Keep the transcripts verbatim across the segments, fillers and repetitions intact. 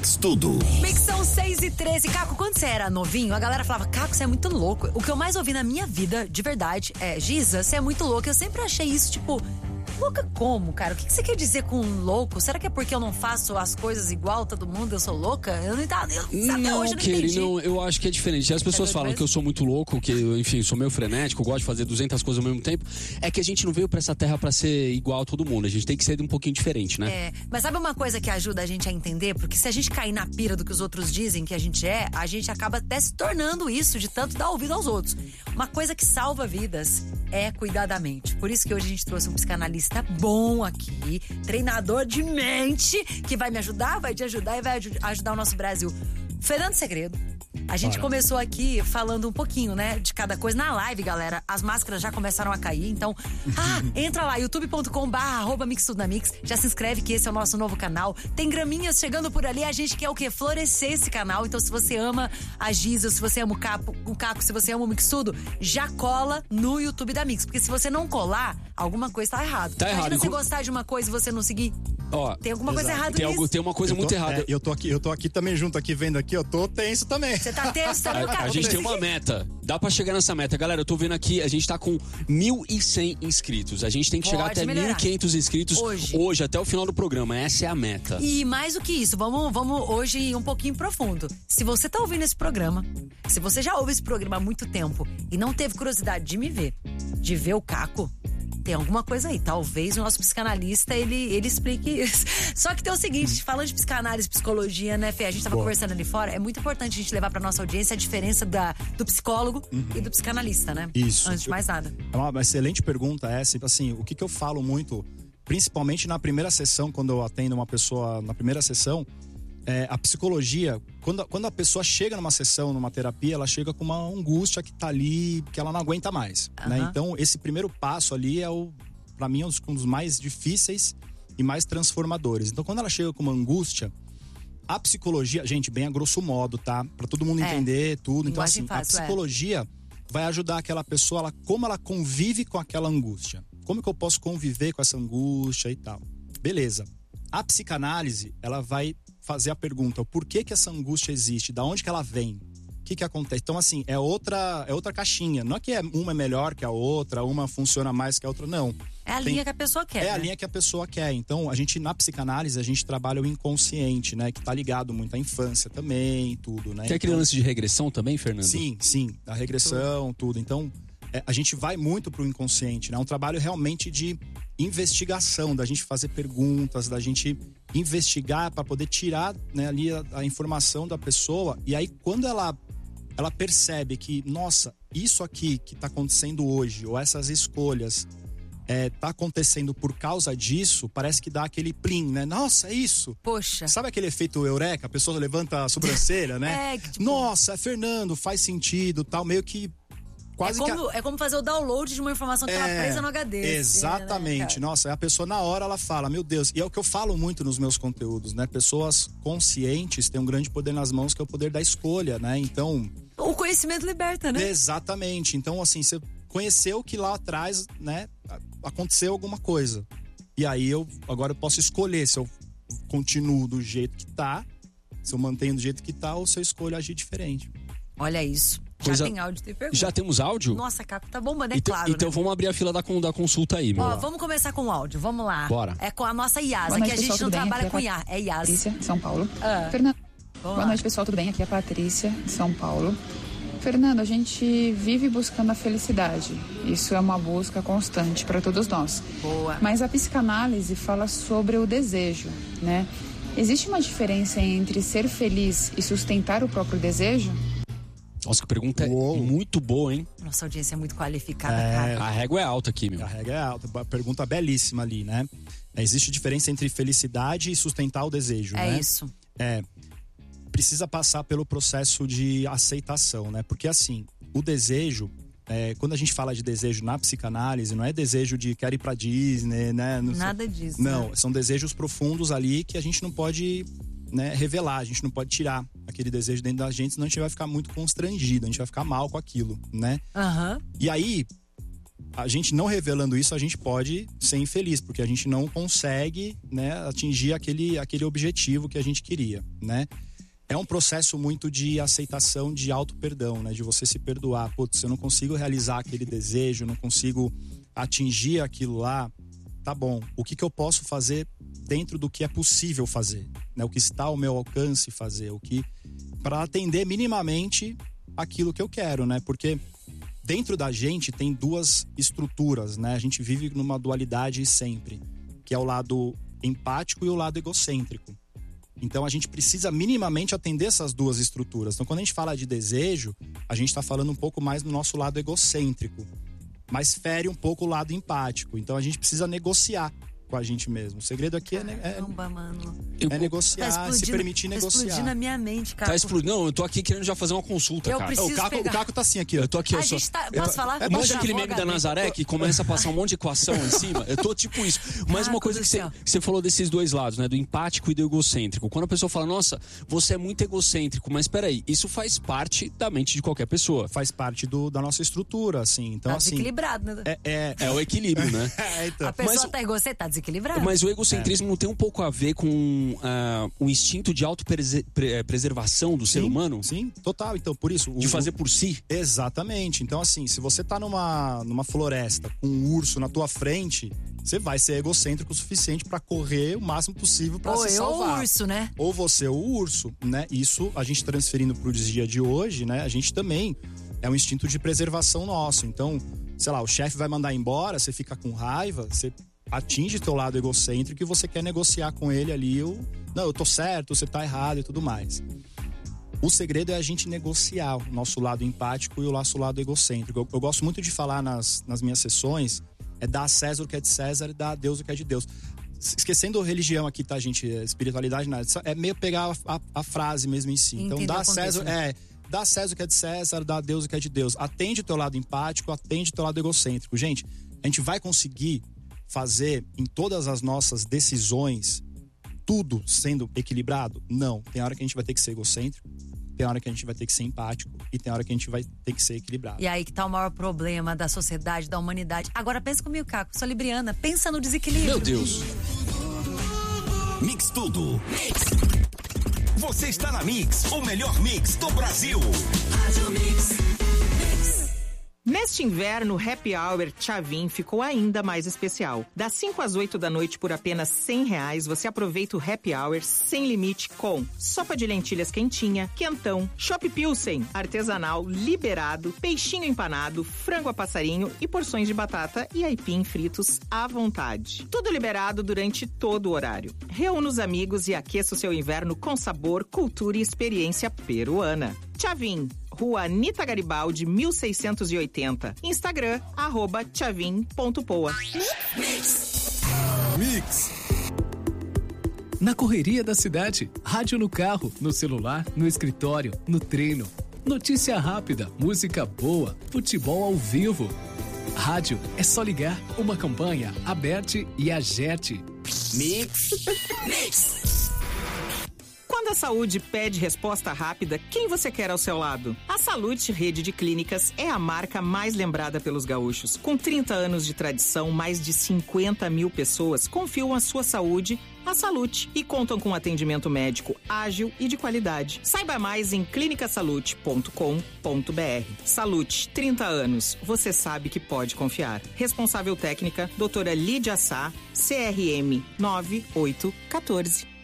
Mix Tudo. Mix são seis e treze. Caco, quando você era novinho, a galera falava, Caco, você é muito louco. O que eu mais ouvi na minha vida, de verdade, é, Giza, você é muito louca. Eu sempre achei isso, tipo... Louca como, cara? O que você quer dizer com louco? Será que é porque eu não faço as coisas igual todo mundo? Eu sou louca? Eu não entendo. Eu, até não, hoje eu não Kelly, entendi. não, eu acho que é diferente. As pessoas falam que eu sou muito louco, que eu, enfim, sou meio frenético, gosto de fazer duzentas coisas ao mesmo tempo. É que a gente não veio pra essa terra pra ser igual a todo mundo. A gente tem que ser um pouquinho diferente, né? É, mas sabe uma coisa que ajuda a gente a entender? Porque se a gente cair na pira do que os outros dizem que a gente é, a gente acaba até se tornando isso, de tanto dar ouvido aos outros. Uma coisa que salva vidas é cuidar da mente. Por isso que hoje a gente trouxe um psicanalista bom aqui, treinador de mente, que vai me ajudar, vai te ajudar e vai ajudar o nosso Brasil. Fernando Segredo. A gente Bora. começou aqui falando um pouquinho, né, de cada coisa. Na live, galera, as máscaras já começaram a cair. Então, ah, entra lá, youtube ponto com barra arroba mix tudo na mix. Já se inscreve que esse é o nosso novo canal. Tem graminhas chegando por ali. A gente quer o quê? Florescer esse canal. Então, se você ama a Giza, se você ama o Caco, o Caco, se você ama o Mix Tudo, já cola no YouTube da Mix. Porque se você não colar, alguma coisa tá errada. Tá errado. Imagina você gostar de uma coisa e você não seguir. Ó, tem alguma coisa exato. errada tem nisso. Algo, tem uma coisa eu tô, muito errada. É, eu, tô aqui, eu tô aqui também junto, aqui vendo aqui, eu tô tenso também. Você tá tenso também, a, cara. a gente tem uma meta. Dá pra chegar nessa meta. Galera, eu tô vendo aqui, a gente tá com mil e cem inscritos. A gente tem que Pode chegar até melhorar. mil e quinhentos inscritos hoje. hoje, até o final do programa. Essa é a meta. E mais do que isso, vamos, vamos hoje ir um pouquinho profundo. Se você tá ouvindo esse programa, se você já ouve esse programa há muito tempo e não teve curiosidade de me ver, de ver o Caco, tem alguma coisa aí. Talvez o nosso psicanalista, ele, ele explique isso. Só que tem o seguinte, falando de psicanálise, psicologia, né, Fê? A gente tava Boa. conversando ali fora. É muito importante a gente levar pra nossa audiência a diferença da, do psicólogo uhum. e do psicanalista, né? Isso. Antes de mais nada. É uma excelente pergunta essa. Assim, o que, que eu falo muito, principalmente na primeira sessão, quando eu atendo uma pessoa na primeira sessão, é, a psicologia, quando, quando a pessoa chega numa sessão, numa terapia, ela chega com uma angústia que tá ali, que ela não aguenta mais, uhum. né? Então, esse primeiro passo ali é, o, pra mim, é um dos mais difíceis e mais transformadores. Então, quando ela chega com uma angústia, a psicologia, gente, bem a grosso modo, tá? Pra todo mundo é. entender tudo. Então, assim, fácil, a psicologia é. vai ajudar aquela pessoa, ela, como ela convive com aquela angústia. Como que eu posso conviver com essa angústia e tal? Beleza. A psicanálise, ela vai fazer a pergunta, por que que essa angústia existe? Da onde que ela vem? O que que acontece? Então, assim, é outra, é outra caixinha. Não é que é, uma é melhor que a outra, uma funciona mais que a outra, não. É a Tem, linha que a pessoa quer. É né? a linha que a pessoa quer. Então, a gente, na psicanálise, a gente trabalha o inconsciente, né? Que tá ligado muito à infância também, tudo, né? Tem aquele então, lance de regressão também, Fernando? Sim, sim. A regressão, tudo. tudo. Então, é, a gente vai muito pro inconsciente, né? É um trabalho realmente de investigação, da gente fazer perguntas, da gente investigar para poder tirar, né, ali a, a informação da pessoa. E aí, quando ela, ela percebe que, nossa, isso aqui que tá acontecendo hoje, ou essas escolhas, é, tá acontecendo por causa disso, parece que dá aquele plim, né? Nossa, é isso. Poxa. Sabe aquele efeito eureka? A pessoa levanta a sobrancelha, né? É, que, tipo... Nossa, Fernando, faz sentido, tal, meio que Quase é, como, que a... é como fazer o download de uma informação que é, tá presa no H D. Exatamente. Né, Nossa, a pessoa na hora ela fala, meu Deus. E é o que eu falo muito nos meus conteúdos, né? Pessoas conscientes têm um grande poder nas mãos, que é o poder da escolha, né? Então... O conhecimento liberta, né? Exatamente. Então, assim, você conheceu que lá atrás, né? Aconteceu alguma coisa. E aí, eu agora eu posso escolher se eu continuo do jeito que tá, se eu mantenho do jeito que tá, ou se eu escolho agir diferente. Olha isso. Coisa... Já tem áudio, tem pergunta. Já temos áudio? Nossa, Caco, tá bombando, é então, claro. Então né? vamos abrir a fila da, da consulta aí, meu. Ó, vamos começar com o áudio, vamos lá. Bora. É com a nossa Yasa, Boa noite, que a gente pessoal, não tudo trabalha bem? com Aqui I A, é Yasa. Patrícia, São Paulo. Ah. Fernando. Boa Boa noite, pessoal, tudo bem? Aqui é a Patrícia, de São Paulo. Fernando, a gente vive buscando a felicidade. Isso é uma busca constante para todos nós. Boa. Mas a psicanálise fala sobre o desejo, né? Existe uma diferença entre ser feliz e sustentar o próprio desejo? Nossa, que pergunta Uou. é muito boa, hein? Nossa audiência é muito qualificada, É, cara. A régua é alta aqui, meu. A regra é alta. Pergunta belíssima ali, né? Existe diferença entre felicidade e sustentar o desejo, É né? isso. É. Precisa passar pelo processo de aceitação, né? Porque, assim, o desejo... É, quando a gente fala de desejo na psicanálise, não é desejo de quero ir pra Disney, né? Não Nada sei. disso. Não, né? são desejos profundos ali que a gente não pode, né, revelar, a gente não pode tirar aquele desejo dentro da gente, senão a gente vai ficar muito constrangido, a gente vai ficar mal com aquilo, né? Aham. E aí, a gente não revelando isso, a gente pode ser infeliz, porque a gente não consegue, né, atingir aquele, aquele objetivo que a gente queria, né? É um processo muito de aceitação, de auto-perdão, né? De você se perdoar. Putz, eu não consigo realizar aquele desejo, não consigo atingir aquilo lá. Tá bom, o que, que eu posso fazer dentro do que é possível fazer, né? O que está ao meu alcance fazer, o que para atender minimamente aquilo que eu quero, né? Porque dentro da gente tem duas estruturas, né? A gente vive numa dualidade sempre, que é o lado empático e o lado egocêntrico. Então a gente precisa minimamente atender essas duas estruturas. Então quando a gente fala de desejo, a gente está falando um pouco mais do nosso lado egocêntrico, mas fere um pouco o lado empático. Então a gente precisa negociar com a gente mesmo. O segredo aqui é, é, Caramba, mano. é negociar, tá se permitir tá negociar. explodindo na minha mente, cara. Tá explodindo. Não, eu tô aqui querendo já fazer uma consulta, Eu cara. preciso O Caco, pegar. o Caco tá assim aqui, ó. Eu tô aqui, A eu só... gente tá... Posso falar? É mais Travou aquele a meme da garganta. Nazaré que começa a passar um monte de equação em cima. Eu tô tipo isso. Mas uma Caco coisa do que você, céu. você falou desses dois lados, né? Do empático e do egocêntrico. Quando a pessoa fala, nossa, você é muito egocêntrico. Mas peraí, isso faz parte da mente de qualquer pessoa. Faz parte do, da nossa estrutura, assim. Então, Tá assim. desequilibrado, né? É, é, É o equilíbrio, né? é, então. A pessoa mas- tá egocêntrica, tá desequilibrada. Mas o egocentrismo não tem um pouco a ver com ah, o instinto de autopreservação do ser Sim, humano? Sim, total. Então, por isso. De o- fazer por si? Exatamente. Então, assim, se você tá numa, numa floresta com um urso na tua frente, você vai ser egocêntrico o suficiente pra correr o máximo possível pra Ou se eu ou salvar. o urso, né? Ou você ou o urso, né? Isso, a gente transferindo pro dia de hoje, né? A gente também é um instinto de preservação nosso. Então, sei lá, o chefe vai mandar embora, você fica com raiva, você atinge teu lado egocêntrico e você quer negociar com ele ali o... Não, eu tô certo, você tá errado e tudo mais. O segredo é a gente negociar o nosso lado empático e o nosso lado egocêntrico. Eu, eu gosto muito de falar nas, nas minhas sessões, é dar a César o que é de César e dar a Deus o que é de Deus. Esquecendo religião aqui, tá, gente? Espiritualidade, nada. É meio pegar a, a, a frase mesmo em si. Então, Entender dá o a contexto, César... né? É, dá a César o que é de César, dá a Deus o que é de Deus. Atende o teu lado empático, atende o teu lado egocêntrico. Gente, a gente vai conseguir fazer em todas as nossas decisões tudo sendo equilibrado? Não. Tem hora que a gente vai ter que ser egocêntrico, tem hora que a gente vai ter que ser empático e tem hora que a gente vai ter que ser equilibrado. E aí que tá o maior problema da sociedade, da humanidade. Agora pensa comigo, Caco, sou libriana, pensa no desequilíbrio. Meu Deus. Mix Tudo. Você está na Mix, o melhor mix do Brasil. Neste inverno, o Happy Hour Tchavin ficou ainda mais especial. Das cinco às oito da noite, por apenas cem reais, você aproveita o Happy Hour sem limite com sopa de lentilhas quentinha, quentão, chopp pilsen, artesanal, liberado, peixinho empanado, frango a passarinho e porções de batata e aipim fritos à vontade. Tudo liberado durante todo o horário. Reúna os amigos e aqueça o seu inverno com sabor, cultura e experiência peruana. Tchavin, Rua Anita Garibaldi, mil seiscentos e oitenta. Instagram, arroba tchavin ponto poa. Mix. Na correria da cidade, rádio no carro, no celular, no escritório, no treino. Notícia rápida, música boa, futebol ao vivo. Rádio é só ligar, uma campanha, aberte e agerte. Mix. Quando a saúde pede resposta rápida, quem você quer ao seu lado? A Salute Rede de Clínicas é a marca mais lembrada pelos gaúchos. Com trinta anos de tradição, mais de cinquenta mil pessoas confiam a sua saúde à Salute e contam com atendimento médico ágil e de qualidade. Saiba mais em clinica salute ponto com ponto br. Salute, trinta anos. Você sabe que pode confiar. Responsável técnica, doutora Lídia Sá, C R M nove oito um quatro.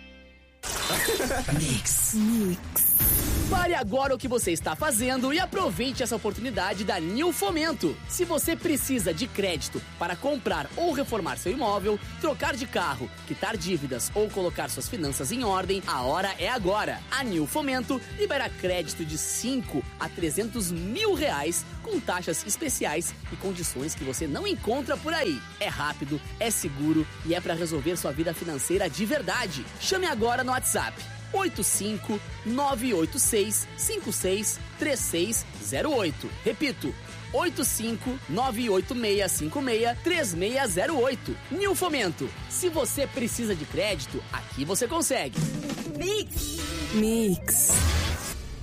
Mix. Pare agora o que você está fazendo e aproveite essa oportunidade da Nil Fomento. Se você precisa de crédito para comprar ou reformar seu imóvel, trocar de carro, quitar dívidas ou colocar suas finanças em ordem, a hora é agora. A Nil Fomento libera crédito de cinco a trezentos mil reais com taxas especiais e condições que você não encontra por aí. É rápido, é seguro e é para resolver sua vida financeira de verdade. Chame agora no WhatsApp oito cinco nove oito seis cinco seis três seis zero oito. Repito, oito cinco nove oito seis cinco seis três seis zero oito. Nil Fomento. Se você precisa de crédito, aqui você consegue. Mix. Mix.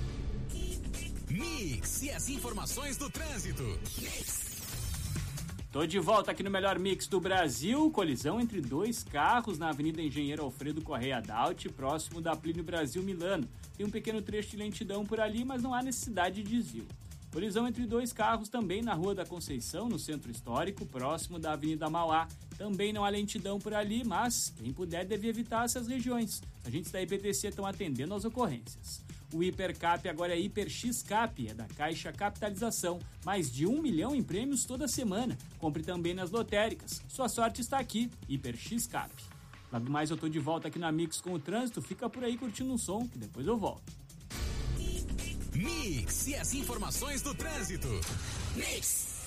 Mix e as informações do trânsito. Tô de volta aqui no melhor mix do Brasil. Colisão entre dois carros na Avenida Engenheiro Alfredo Correia Daut, próximo da Plínio Brasil Milano. Tem um pequeno trecho de lentidão por ali, mas não há necessidade de desvio. Colisão entre dois carros também na Rua da Conceição, no Centro Histórico, próximo da Avenida Mauá. Também não há lentidão por ali, mas quem puder deve evitar essas regiões. Os agentes da I P T C estão atendendo às ocorrências. O Hipercap agora é Hiper X Cap, é da Caixa Capitalização. Mais de um milhão em prêmios toda semana. Compre também nas lotéricas. Sua sorte está aqui, Hiper X Cap. Logo mais eu tô de volta aqui na Mix com o trânsito. Fica por aí curtindo um som, que depois eu volto. Mix e as informações do trânsito. Mix.